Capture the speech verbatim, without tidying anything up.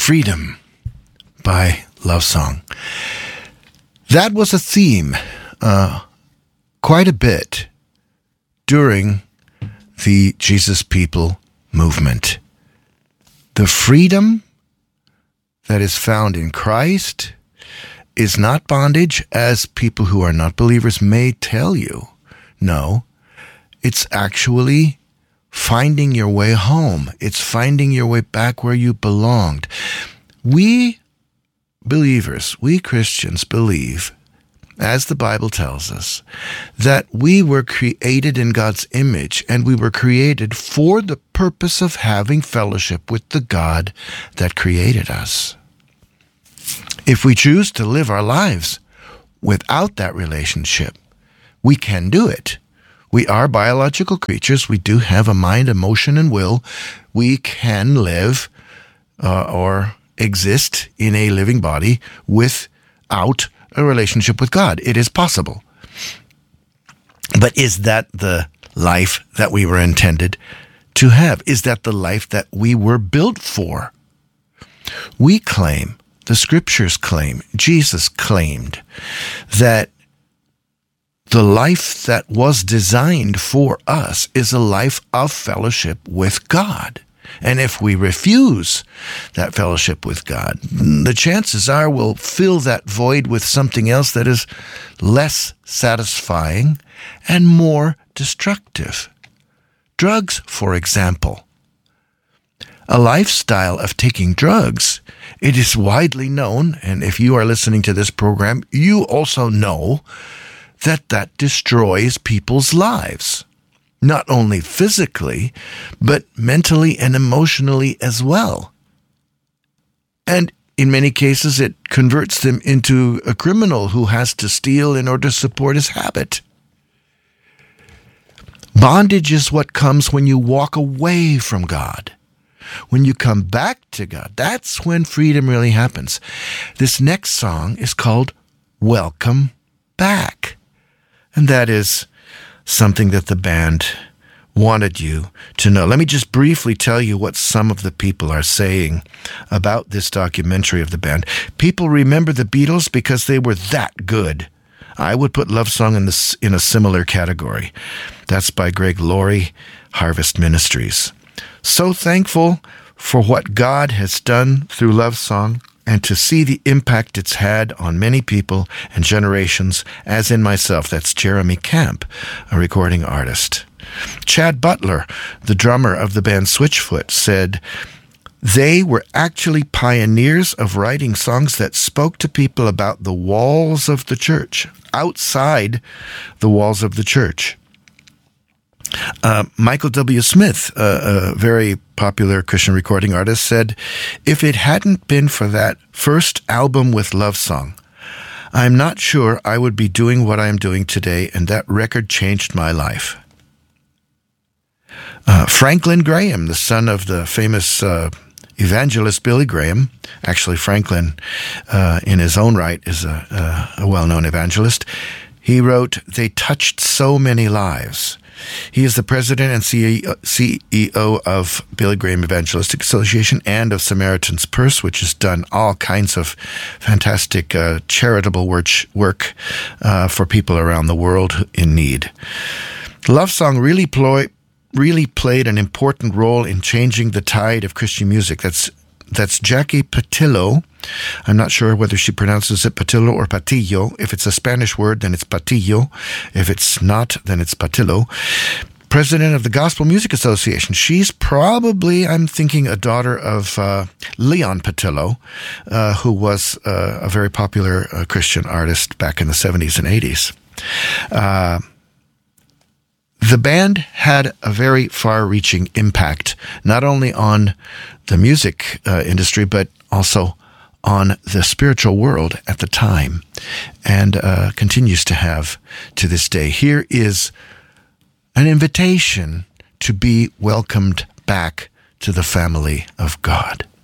Freedom by Love Song. That was a theme uh, quite a bit during the Jesus People movement. The freedom that is found in Christ is not bondage, as people who are not believers may tell you. No, it's actually finding your way home. It's finding your way back where you belonged. We believers, we Christians believe, as the Bible tells us, that we were created in God's image, and we were created for the purpose of having fellowship with the God that created us. If we choose to live our lives without that relationship, we can do it. We are biological creatures. We do have a mind, emotion, and will. We can live uh, or exist in a living body without a relationship with God. It is possible. But is that the life that we were intended to have? Is that the life that we were built for? We claim, the scriptures claim, Jesus claimed that the life that was designed for us is a life of fellowship with God. And if we refuse that fellowship with God, the chances are we'll fill that void with something else that is less satisfying and more destructive. Drugs, for example. A lifestyle of taking drugs, it is widely known, and if you are listening to this program, you also know that that destroys people's lives. Not only physically, but mentally and emotionally as well. And in many cases, it converts them into a criminal who has to steal in order to support his habit. Bondage is what comes when you walk away from God. When you come back to God, that's when freedom really happens. This next song is called Welcome Back. And that is something that the band wanted you to know. Let me just briefly tell you what some of the people are saying about this documentary of the band. People remember the Beatles because they were that good. I would put Love Song in this in a similar category. That's by Greg Laurie, Harvest Ministries. So thankful for what God has done through Love Song, and to see the impact it's had on many people and generations, as in myself. That's Jeremy Camp, a recording artist. Chad Butler, the drummer of the band Switchfoot, said, "They were actually pioneers of writing songs that spoke to people about the walls of the church, outside the walls of the church." Uh, Michael W. Smith, uh, a very popular Christian recording artist, said, "If it hadn't been for that first album with Love Song, I'm not sure I would be doing what I'm doing today, and that record changed my life." Uh, Franklin Graham, the son of the famous uh, evangelist Billy Graham, actually Franklin, uh, in his own right, is a, a, a well-known evangelist. He wrote, "They touched so many lives." He is the president and C E O of Billy Graham Evangelistic Association and of Samaritan's Purse, which has done all kinds of fantastic uh, charitable work, work uh, for people around the world in need. Love Song really, ploy, really played an important role in changing the tide of Christian music. That's That's Jackie Patillo. I'm not sure whether she pronounces it Patillo or Patillo. If it's a Spanish word, then it's Patillo. If it's not, then it's Patillo. President of the Gospel Music Association. She's probably, I'm thinking, a daughter of uh, Leon Patillo, uh, who was uh, a very popular uh, Christian artist back in the seventies and eighties. Uh, The band had a very far-reaching impact, not only on the music uh, industry, but also on the spiritual world at the time, and uh, continues to have to this day. Here is an invitation to be welcomed back to the family of God.